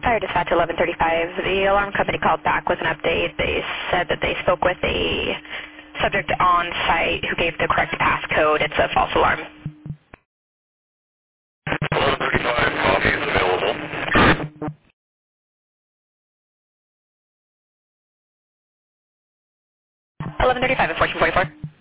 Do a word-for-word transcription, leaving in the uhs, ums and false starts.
Fire dispatch eleven thirty-five. The alarm company called back with an update. They said that they spoke with a subject on site who gave the correct passcode. It's a false alarm. eleven thirty-five, coffee is available. eleven thirty-five at fourteen forty-four.